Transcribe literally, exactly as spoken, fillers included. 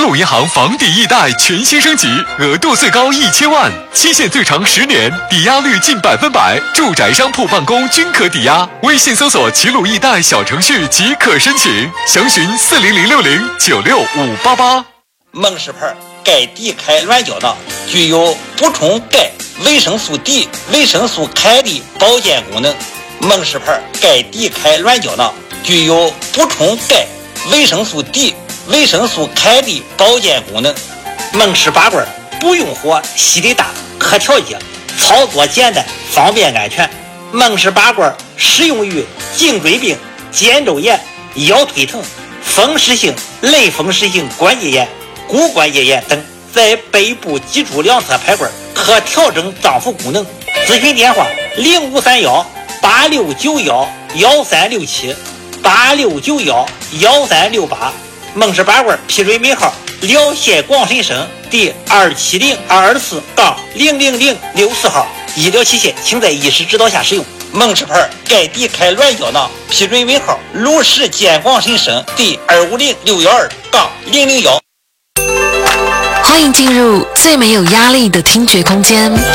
鲁银行房抵易贷全新升级，额度最高一千万，期限最长十年，抵押率近百分百，住宅、商铺、办公均可抵押。微信搜索齐鲁易贷小程序即可申请，详询四零零六零九六五八八。 梦氏牌钙 D 开软胶囊具有补充钙、维生素 D、维生素 K 的保健功能。梦氏牌钙 D 开软胶囊具有补充钙、维生素 D、维生素 K 的保健功能。梦氏拔罐不用火，吸力大，可调节，操作简单，方便安全。梦氏拔罐适用于颈椎病、肩周炎、腰腿疼、风湿性、类风湿性关节炎、骨关节炎等。在背部脊柱两侧排罐，可调整脏腑功能。咨询电话零五三幺八六九幺幺三六七八六九幺幺三六八。梦氏拔罐批准尾号辽县广深省第二七零二二四杠零零零六四号。医疗器械请在医师指导下使用。梦氏牌钙 D 开软胶囊批准尾号鲁石县广深省第二五零六幺二杠零零幺。 欢迎进入最没有压力的听觉空间。